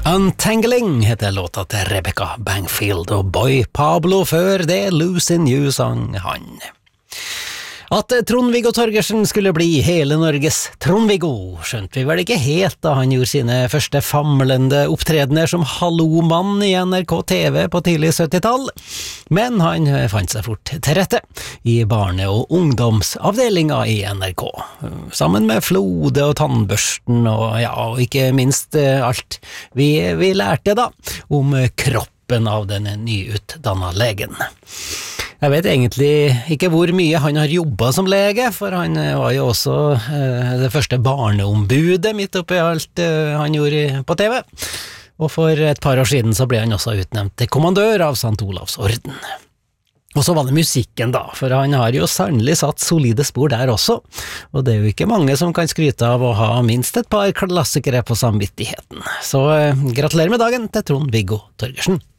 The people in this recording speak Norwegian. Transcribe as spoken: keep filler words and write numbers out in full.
Untangling heter låta til Rebecca Bangfield, og Boy Pablo før det Losing You sang han. At Trond-Viggo Torgersen skulle bli hele Norges Trond-Viggo, skjønte vi vel ikke helt da han gjorde sine første famlende opptredener som hallomann i N R K T V på tidlig syttitall, men han fant seg fort til rette i barne- og ungdomsavdelinga i N R K, sammen med Flode og Tannbørsten og ja, og ikke minst alt vi, vi lærte da om kroppen av den nyutdanna legen. Jeg vet egentlig ikke hvor mye han har jobbet som lege, for han var jo også eh, det første barneombudet midt oppi alt eh, han gjorde på T V. Og for et par år siden så ble han også utnevnt til kommandør av Sankt Olavs orden. Og så var det musikken da, for han har jo sannelig satt solide spor der også, og det er jo ikke mange som kan skryte av å ha minst et par klassikere på samvittigheten. Så eh, gratulerer med dagen til Trond-Viggo Torgersen.